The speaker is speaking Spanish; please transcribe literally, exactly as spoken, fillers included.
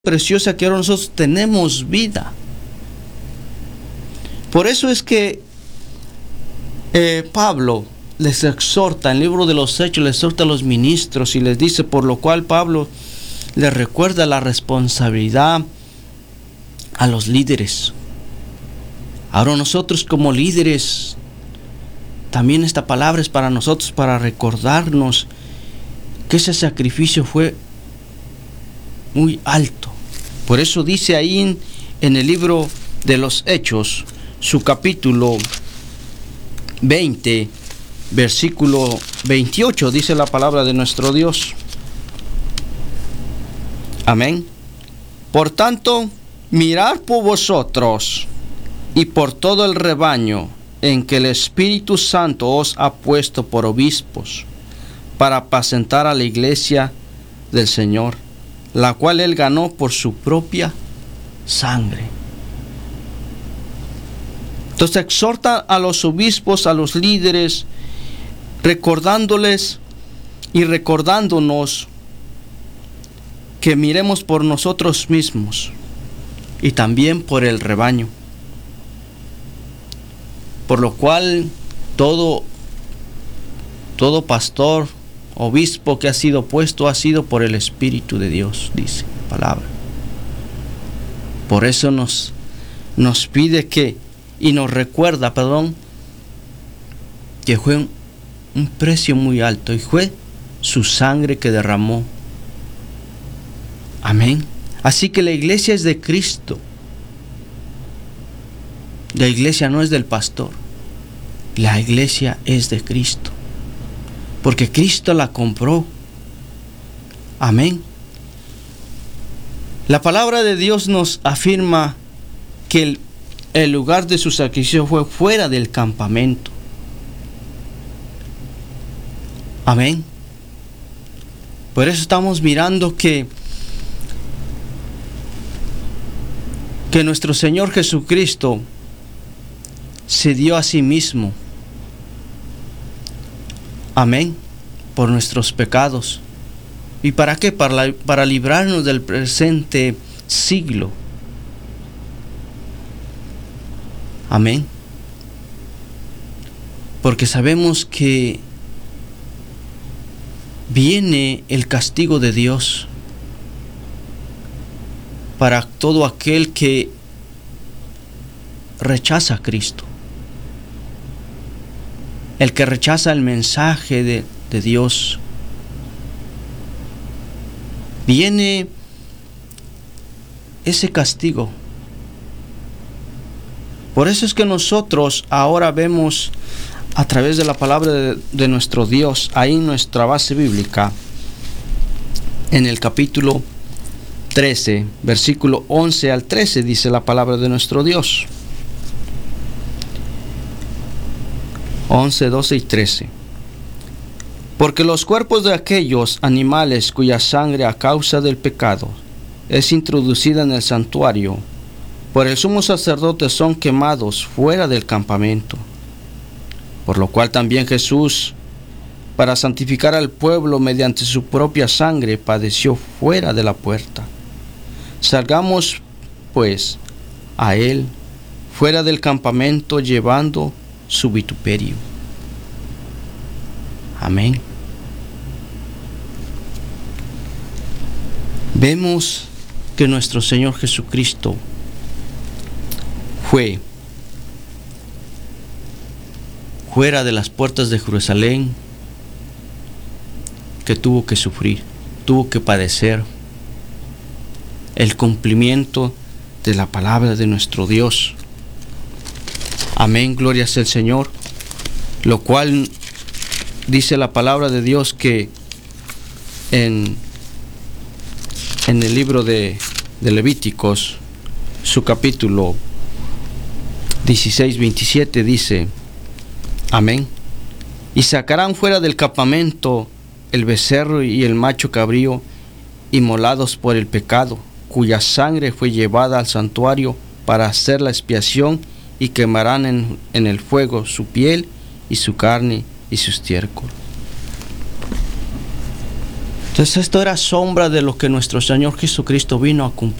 preciosa que ahora nosotros tenemos vida. Por eso es que eh, Pablo les exhorta, en el libro de los Hechos, les exhorta a los ministros y les dice, por lo cual Pablo les recuerda la responsabilidad a los líderes. Ahora nosotros como líderes, también esta palabra es para nosotros, para recordarnos que ese sacrificio fue muy alto. Por eso dice ahí en, en el libro de los Hechos, su capítulo veinte, versículo veintiocho, dice la palabra de nuestro Dios. Amén. Por tanto, mirad por vosotros y por todo el rebaño en que el Espíritu Santo os ha puesto por obispos, para apacentar a la iglesia del Señor, la cual él ganó por su propia sangre. Entonces exhorta a los obispos, a los líderes, recordándoles y recordándonos que miremos por nosotros mismos y también por el rebaño. Por lo cual todo, todo pastor, obispo que ha sido puesto ha sido por el Espíritu de Dios, dice la palabra. Por eso nos, nos pide que, y nos recuerda, perdón, que fue un, un precio muy alto y fue su sangre que derramó. Amén. Así que la iglesia es de Cristo. La iglesia no es del pastor. La iglesia es de Cristo. Porque Cristo la compró. Amén. La palabra de Dios nos afirma que el, el lugar de su sacrificio fue fuera del campamento. Amén. Por eso estamos mirando que que nuestro Señor Jesucristo se dio a sí mismo. Amén. Por nuestros pecados. ¿Y para qué? Para, para librarnos del presente siglo. Amén. Porque sabemos que viene el castigo de Dios para todo aquel que rechaza a Cristo. El que rechaza el mensaje de, de Dios. Viene ese castigo. Por eso es que nosotros ahora vemos a través de la palabra de, de nuestro Dios, ahí en nuestra base bíblica, en el capítulo trece, versículo once al trece, dice la palabra de nuestro Dios. once, doce y trece. Porque los cuerpos de aquellos animales cuya sangre a causa del pecado es introducida en el santuario, por el sumo sacerdote son quemados fuera del campamento. Por lo cual también Jesús, para santificar al pueblo mediante su propia sangre, padeció fuera de la puerta. Salgamos, pues, a él fuera del campamento, llevando su vituperio. Amén. Vemos que nuestro Señor Jesucristo fue fuera de las puertas de Jerusalén, que tuvo que sufrir, tuvo que padecer el cumplimiento de la palabra de nuestro Dios. Amén, gloria sea el Señor. Lo cual dice la palabra de Dios que en, en el libro de, de Levíticos, su capítulo dieciséis, veintisiete, dice, amén, y sacarán fuera del campamento el becerro y el macho cabrío inmolados por el pecado, cuya sangre fue llevada al santuario para hacer la expiación, y quemarán en, en el fuego su piel y su carne y su estiércol. Entonces esto era sombra de lo que nuestro Señor Jesucristo vino a cumplir.